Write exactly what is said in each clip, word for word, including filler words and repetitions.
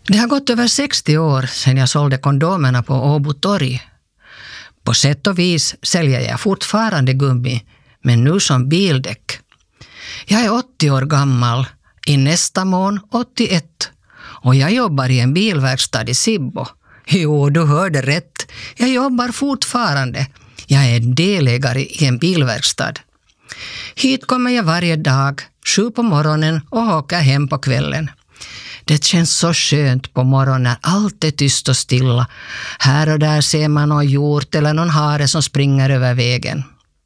Det har gått över sextio år sedan jag sålde kondomerna på Åbo torg. På sätt och vis säljer jag fortfarande gummi, men nu som bildäck. Jag är åttio år gammal, i nästa mån åttioett, och jag jobbar i en bilverkstad i Sibbo. Jo, du hörde rätt. Jag jobbar fortfarande. Jag är delägare i en bilverkstad. Hit kommer jag varje dag, sju på morgonen och åker hem på kvällen. Det känns så skönt på morgonen när allt är tyst och stilla. Här och där ser man någon hjort eller någon hare som springer över vägen.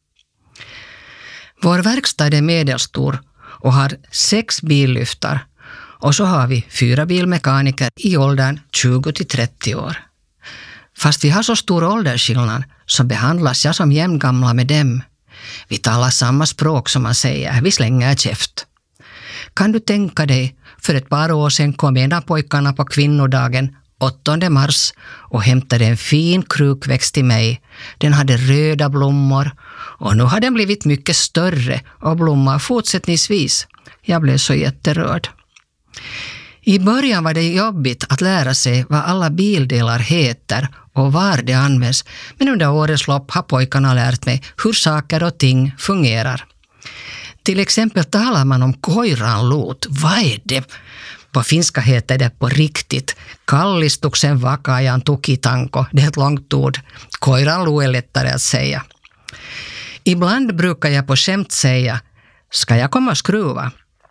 Vår verkstad är medelstor och har sex billyftar. Och så har vi fyra bilmekaniker i åldern tjugo till trettio år. Fast vi har så stor åldersskillnad så behandlas jag som jämngamla med dem. Vi talar samma språk som man säger, vi slänger käft. Kan du tänka dig, för ett par år sedan kom en av pojkarna på kvinnodagen, åttonde mars, och hämtade en fin krukväxt till mig. Den hade röda blommor och nu har den blivit mycket större och blommar fortsättningsvis. Jag blev så jätterörd. I början var det jobbigt att lära sig vad alla bildelar heter och var det används, men under årets lopp har pojkarna lärt mig hur saker och ting fungerar. Till exempel talar man om koiranluut. Vad är det? På finska heter det på riktigt kallistuksen vakaajan tukitanko. Det är ett långt ord. Koiranluut är lättare att säga. Ibland brukar jag på skämt säga, ska jag komma och skruva?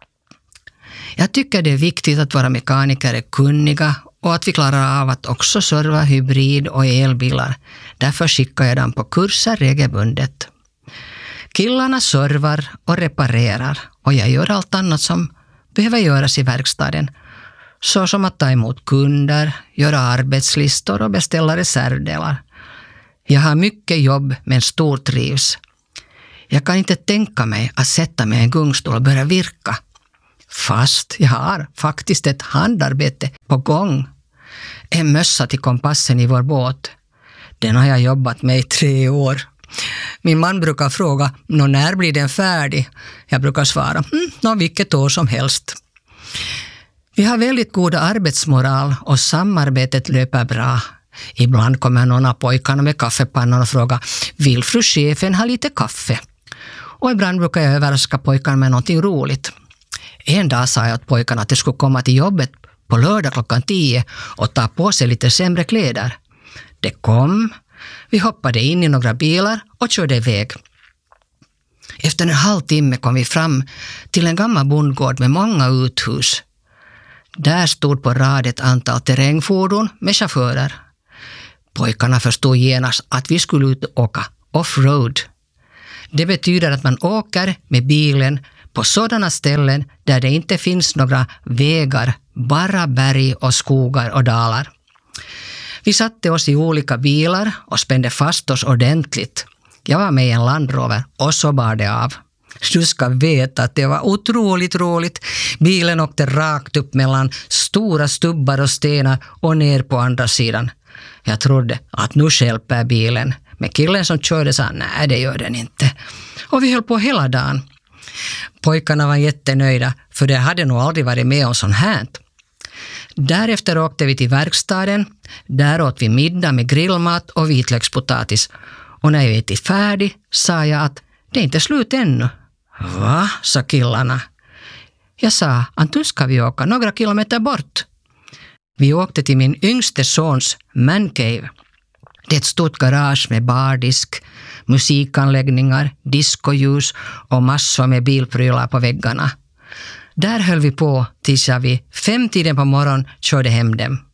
Jag tycker det är viktigt att våra mekaniker är kunniga och att vi klarar av att också serva hybrid- och elbilar. Därför skickar jag dem på kurser regelbundet. Killarna servar och reparerar och jag gör allt annat som behöver göras i verkstaden. Så som att ta emot kunder, göra arbetslistor och beställa reservdelar. Jag har mycket jobb men stor trivs. Jag kan inte tänka mig att sätta mig i en gungstol och börja virka. Fast jag har faktiskt ett handarbete på gång. En mössa till kompassen i vår båt. Den har jag jobbat med i tre år. Min man brukar fråga, nå när blir den färdig? Jag brukar svara, mm, nå vilket år som helst. Vi har väldigt goda arbetsmoral och samarbetet löper bra. Ibland kommer någon av pojkarna med kaffepannan och frågar, vill fru chefen ha lite kaffe? Och ibland brukar jag överraska pojkarna med någonting roligt. En dag sa jag åt pojkarna att de skulle komma till jobbet på lördag klockan tio och ta på sig lite sämre kläder. Det kom, vi hoppade in i några bilar och körde iväg. Efter en halvtimme kom vi fram till en gammal bondgård med många uthus. Där stod på rad ett antal terrängfordon med chaufförer. Pojkarna förstod genast att vi skulle ut och åka off-road. Det betyder att man åker med bilen på sådana ställen där det inte finns några vägar, bara berg och skogar och dalar. Vi satte oss i olika bilar och spände fast oss ordentligt. Jag var med i en Land Rover och så bar det av. Du ska veta att det var otroligt roligt. Bilen åkte rakt upp mellan stora stubbar och stenar och ner på andra sidan. Jag trodde att nu hjälper bilen. Men killen som körde sa, nej det gör den inte. Och vi höll på hela dagen. Pojkarna var jättenöjda för det hade nog aldrig varit med om sånt här. Därefter åkte vi till verkstaden. Där åt vi middag med grillmat och vitlökspotatis. Och när jag ätit färdig sa jag att det är inte slut ännu. Va? Sa killarna. Jag sa att nu ska vi åka några kilometer bort. Vi åkte till min yngste sons mancave. Det är ett stort garage med bardisk, musikanläggningar, diskoljus och massor med bilprylar på väggarna. Där höll vi på tills jag vid femtiden på morgon körde hem dem.